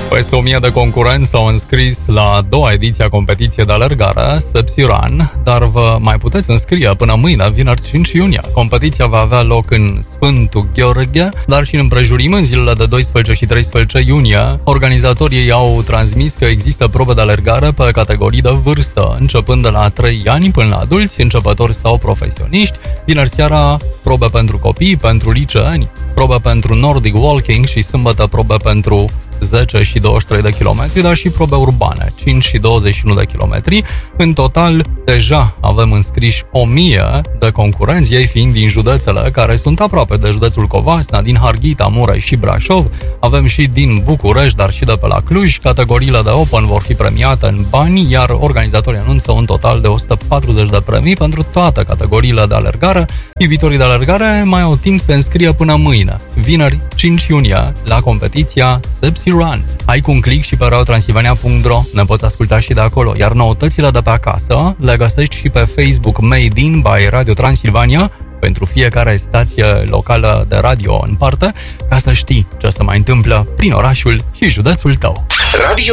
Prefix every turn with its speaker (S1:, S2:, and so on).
S1: Peste 1000 de concurenți s-au înscris la a doua ediție a competiției de alergare, Sepsi Run, dar vă mai puteți înscrie până mâine, vineri 5 iunie. Competiția va avea loc în Sfântul Gheorghe, dar și în împrejurim în zilele de 12 și 13 iunie. Organizatorii au transmis că există probe de alergare pe categorii de vârstă, începând de la 3 ani până la adulți, începători sau profesioniști. Vineri seara, probe pentru copii, pentru liceeni, probe pentru Nordic Walking și sâmbătă probe pentru 10 și 23 de kilometri, dar și probe urbane, 5 și 21 de kilometri. În total, deja avem înscriși 1000 de concurenți, ei fiind din județele care sunt aproape de județul Covasna, din Harghita, Mureș și Brașov. Avem și din București, dar și de pe la Cluj. Categoriile de Open vor fi premiate în bani, iar organizatorii anunță un total de 140 de premii pentru toate categoriile de alergare. Iubitorii de alergare mai au timp să înscrie până mâine, vineri 5 iunie, la competiția Sepsi Run. Ai cu un click și pe radiotransilvania.ro, ne poți asculta și de acolo, iar noutățile de pe acasă le găsești și pe Facebook Made in by Radio Transilvania, pentru fiecare stație locală de radio în parte, ca să știi ce se mai întâmplă prin orașul și județul tău. Radio